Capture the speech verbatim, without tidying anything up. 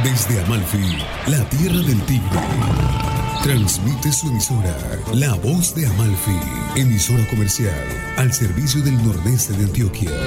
Desde Amalfi, la tierra del tigre. Transmite su emisora, La Voz de Amalfi, emisora comercial al servicio del nordeste de Antioquia.